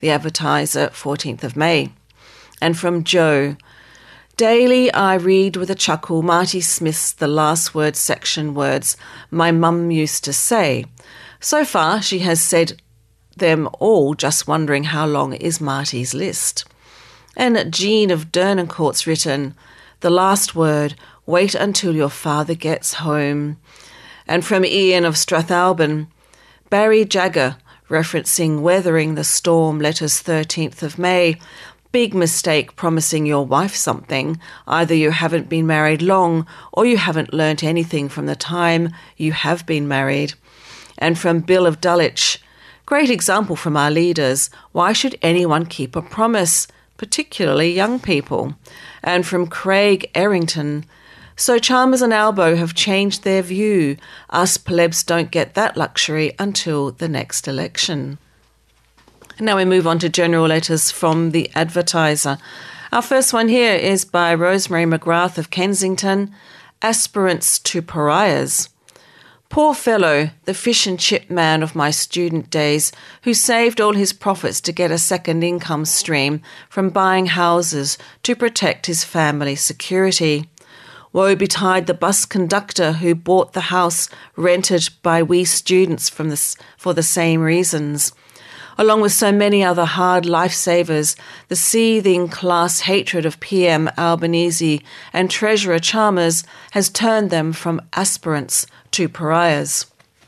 The Advertiser, 14th of May. And from Joe, daily I read with a chuckle Marty Smith's The Last Word section words my mum used to say. So far she has said them all, just wondering how long is Marty's list. And Jean of Dernancourt's written, the last word, wait until your father gets home. And from Ian of Strathalbyn, Barry Jagger, referencing Weathering the Storm, letters 13th of May, big mistake promising your wife something. Either you haven't been married long or you haven't learnt anything from the time you have been married. And from Bill of Dulwich, great example from our leaders. Why should anyone keep a promise, particularly young people? And from Craig Errington, so Chalmers and Albo have changed their view. Us plebs don't get that luxury until the next election. Now we move on to general letters from the Advertiser. Our first one here is by Rosemary McGrath of Kensington, Aspirants to Pariahs. Poor fellow, the fish and chip man of my student days, who saved all his profits to get a second income stream from buying houses to protect his family security. Woe betide the bus conductor who bought the house rented by we students for the same reasons. Along with so many other hard lifesavers, the seething class hatred of PM Albanese and Treasurer Chalmers has turned them from aspirants to pariahs.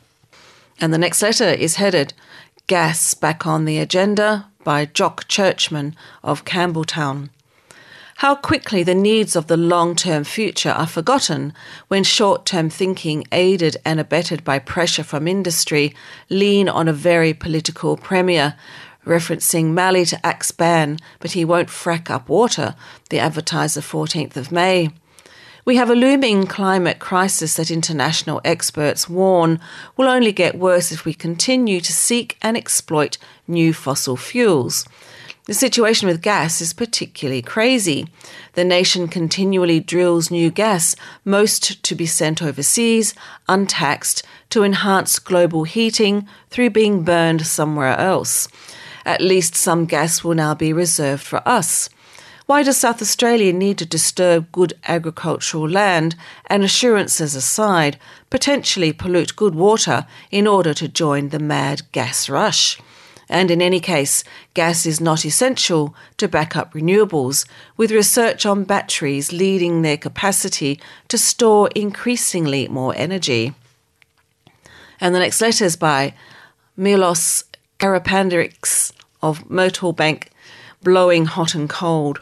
And the next letter is headed, Gas Back on the Agenda, by Jock Churchman of Campbelltown. How quickly the needs of the long-term future are forgotten when short-term thinking, aided and abetted by pressure from industry, lean on a very political premier, referencing Mali to axe ban, but he won't frack up water, the Advertiser, 14th of May. We have a looming climate crisis that international experts warn will only get worse if we continue to seek and exploit new fossil fuels. The situation with gas is particularly crazy. The nation continually drills new gas, most to be sent overseas, untaxed, to enhance global heating through being burned somewhere else. At least some gas will now be reserved for us. Why does South Australia need to disturb good agricultural land and, assurances aside, potentially pollute good water in order to join the mad gas rush? And in any case, gas is not essential to back up renewables, with research on batteries leading their capacity to store increasingly more energy. And the next letter is by Milos Karapandrix of Myrtle Bank, blowing hot and cold.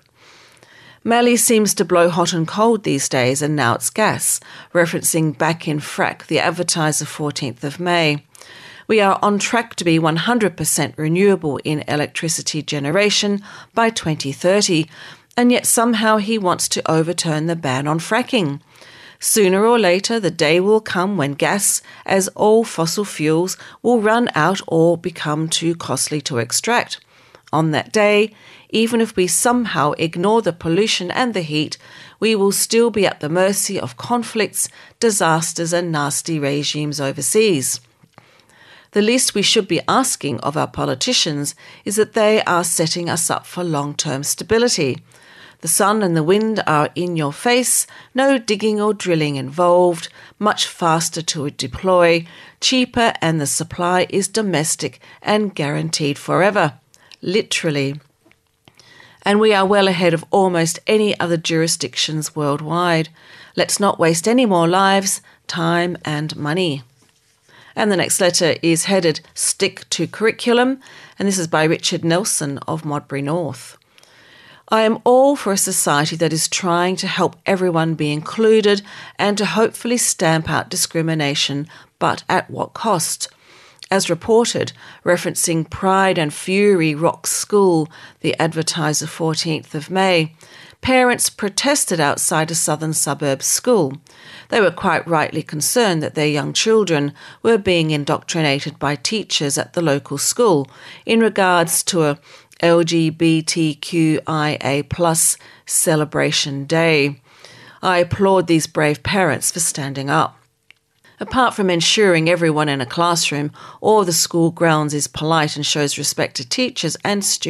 Mali seems to blow hot and cold these days, and now it's gas, referencing Back in Frack, the Advertiser, 14th of May. We are on track to be 100% renewable in electricity generation by 2030, and yet somehow he wants to overturn the ban on fracking. Sooner or later, the day will come when gas, as all fossil fuels, will run out or become too costly to extract. On that day, even if we somehow ignore the pollution and the heat, we will still be at the mercy of conflicts, disasters, and nasty regimes overseas. The least we should be asking of our politicians is that they are setting us up for long-term stability. The sun and the wind are in your face, no digging or drilling involved, much faster to deploy, cheaper, and the supply is domestic and guaranteed forever. Literally. And we are well ahead of almost any other jurisdictions worldwide. Let's not waste any more lives, time, and money. And the next letter is headed Stick to Curriculum, and this is by Richard Nelson of Modbury North. I am all for a society that is trying to help everyone be included and to hopefully stamp out discrimination, but at what cost? As reported, referencing Pride and Fury Rock School, the Advertiser, 14th of May, parents protested outside a southern suburb school. They were quite rightly concerned that their young children were being indoctrinated by teachers at the local school in regards to a LGBTQIA+ celebration day. I applaud these brave parents for standing up. Apart from ensuring everyone in a classroom or the school grounds is polite and shows respect to teachers and students,